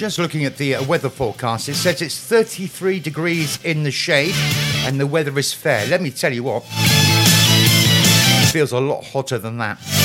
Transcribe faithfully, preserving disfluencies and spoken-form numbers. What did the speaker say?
just looking at the uh, weather forecast, it says it's thirty-three degrees in the shade and the weather is fair. Let me tell you what, it feels a lot hotter than that.